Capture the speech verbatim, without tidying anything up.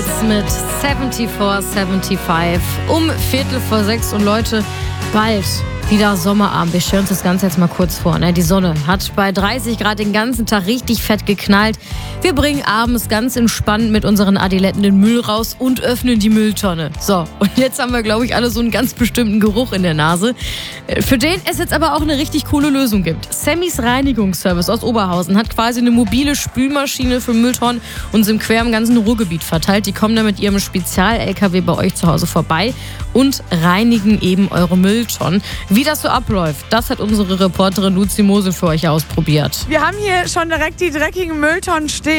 jetzt mit vierundsiebzig fünfundsiebzig um Viertel vor sechs. Und Leute, bald wieder Sommerabend. Wir stellen uns das Ganze jetzt mal kurz vor. Ne? Die Sonne hat bei dreißig Grad den ganzen Tag richtig fett geknallt. Wir bringen abends ganz entspannt mit unseren Adiletten den Müll raus und öffnen die Mülltonne. So, und jetzt haben wir, glaube ich, alle so einen ganz bestimmten Geruch in der Nase, für den es jetzt aber auch eine richtig coole Lösung gibt. Sammys Reinigungsservice aus Oberhausen hat quasi eine mobile Spülmaschine für Mülltonnen und sind quer im ganzen Ruhrgebiet verteilt. Die kommen dann mit ihrem Spezial-L K W bei euch zu Hause vorbei und reinigen eben eure Mülltonnen. Wie das so abläuft, das hat unsere Reporterin Luzi Mose für euch ausprobiert. Wir haben hier schon direkt die dreckigen Mülltonnen stehen.